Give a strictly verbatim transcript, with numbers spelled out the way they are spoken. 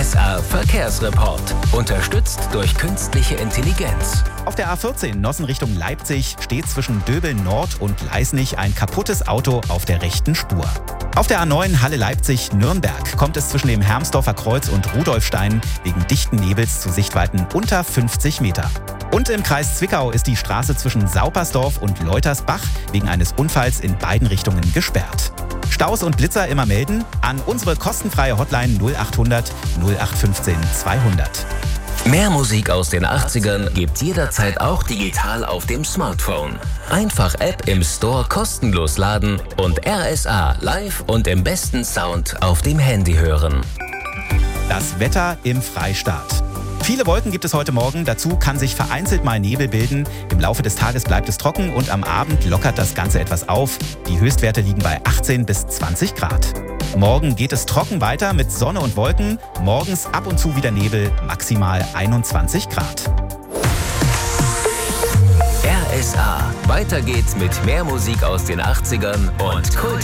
S R Verkehrsreport. Unterstützt durch künstliche Intelligenz. Auf der A vierzehn Nossen Richtung Leipzig steht zwischen Döbeln Nord und Leisnig ein kaputtes Auto auf der rechten Spur. Auf der A neun Halle Leipzig-Nürnberg kommt es zwischen dem Hermsdorfer Kreuz und Rudolfstein wegen dichten Nebels zu Sichtweiten unter fünfzig Meter. Und im Kreis Zwickau ist die Straße zwischen Saupersdorf und Leutersbach wegen eines Unfalls in beiden Richtungen gesperrt. Staus und Blitzer immer melden an unsere kostenfreie Hotline null achthundert null acht fünfzehn zweihundert. Mehr Musik aus den achtzigern gibt's jederzeit auch digital auf dem Smartphone. Einfach App im Store kostenlos laden und R S A live und im besten Sound auf dem Handy hören. Das Wetter im Freistaat. Viele Wolken gibt es heute Morgen, dazu kann sich vereinzelt mal Nebel bilden. Im Laufe des Tages bleibt es trocken und am Abend lockert das Ganze etwas auf. Die Höchstwerte liegen bei achtzehn bis zwanzig Grad. Morgen geht es trocken weiter mit Sonne und Wolken. Morgens ab und zu wieder Nebel, maximal einundzwanzig Grad. R S A. Weiter geht's mit mehr Musik aus den achtzigern und Kult.